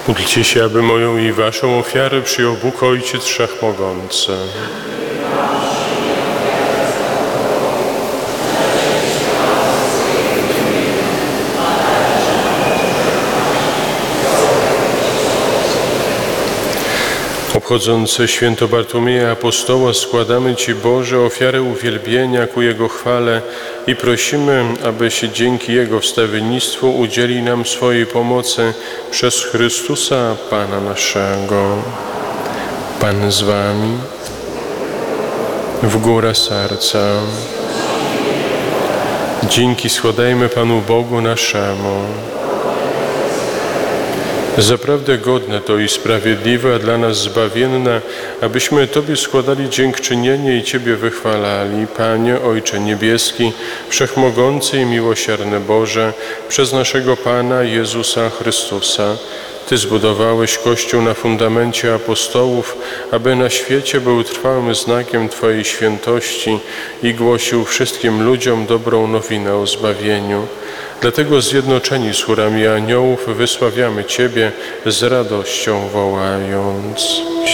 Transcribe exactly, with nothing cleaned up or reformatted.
Módlcie się, aby moją i waszą ofiarę przyjął Bóg Ojciec Wszechmogący. Obchodzące święto Bartłomieja Apostoła składamy Ci, Boże, ofiarę uwielbienia ku Jego chwale i prosimy, abyś dzięki Jego wstawiennictwu udzielił nam swojej pomocy przez Chrystusa Pana naszego. Pan z Wami, w górę serca. Dzięki składajmy Panu Bogu naszemu. Zaprawdę godne to i sprawiedliwe, a dla nas zbawienne, abyśmy Tobie składali dziękczynienie i Ciebie wychwalali, Panie, Ojcze Niebieski, Wszechmogący i miłosierny Boże, przez naszego Pana Jezusa Chrystusa. Ty zbudowałeś Kościół na fundamencie apostołów, aby na świecie był trwałym znakiem Twojej świętości i głosił wszystkim ludziom dobrą nowinę o zbawieniu. Dlatego zjednoczeni z chórami aniołów wysławiamy Ciebie z radością wołając.